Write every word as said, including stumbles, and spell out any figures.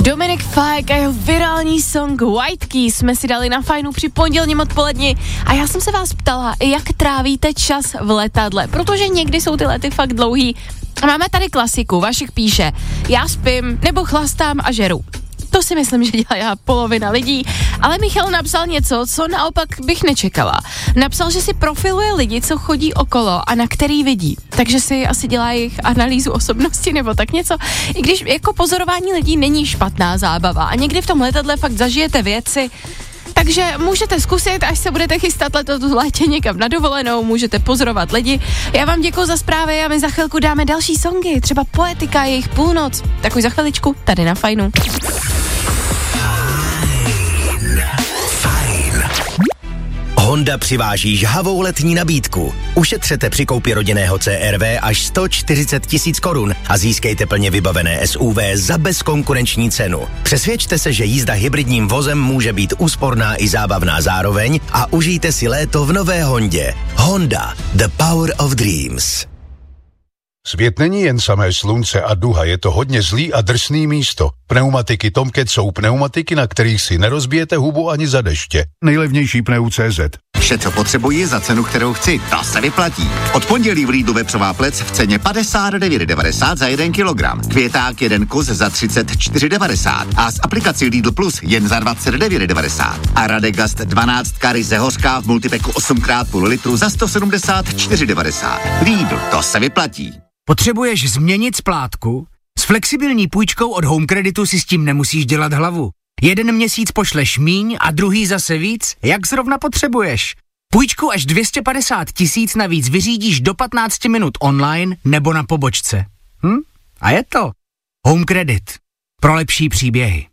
Dominik Fike a jeho virální song White Keys jsme si dali na Fajnu při pondělním odpoledni a já jsem se vás ptala, jak trávíte čas v letadle, protože někdy jsou ty lety fakt dlouhý. A máme tady klasiku, Vašek píše, já spím nebo chlastám a žeru. To si myslím, že dělá polovina lidí, ale Michal napsal něco, co naopak bych nečekala. Napsal, že si profiluje lidi, co chodí okolo a na který vidí. Takže si asi dělá jejich analýzu osobnosti nebo tak něco. I když jako pozorování lidí není špatná zábava a někdy v tom letadle fakt zažijete věci. Takže můžete zkusit, až se budete chystat letos v létě někam na dovolenou, můžete pozorovat lidi. Já vám děkuji za zprávy a my za chvilku dáme další songy, třeba Poetika, jejich Půlnoc. Tak už za chviličku tady na Fajnu. Honda přiváží žhavou letní nabídku. Ušetřete při koupi rodinného C R V až sto čtyřicet tisíc korun a získejte plně vybavené S U V za bezkonkurenční cenu. Přesvědčte se, že jízda hybridním vozem může být úsporná i zábavná zároveň a užijte si léto v nové Hondě. Honda, the power of dreams. Svět není jen samé slunce a duha, je to hodně zlý a drsný místo. Pneumatiky Tomcat jsou pneumatiky, na kterých si nerozbijete hubu ani za deště. Nejlevnější pneu tečka cé zet. Vše, co potřebuji za cenu, kterou chci, to se vyplatí. Od pondělí v Lidlu vepřová plec v ceně padesát devět devadesát za jeden kilogram. Květák jeden kus za třicet čtyři devadesát a z aplikací Lidl Plus jen za dvacet devět devadesát. A Radegast dvanáct ryze hořká v multipeku osm krát půl litru za sto sedmdesát čtyři devadesát. Lidl, to se vyplatí. Potřebuješ změnit splátku? S flexibilní půjčkou od Home Creditu si s tím nemusíš dělat hlavu. Jeden měsíc pošleš míň a druhý zase víc, jak zrovna potřebuješ. Půjčku až dvě stě padesát tisíc navíc vyřídíš do patnáct minut online nebo na pobočce. Hm? A je to Home Credit. Pro lepší příběhy.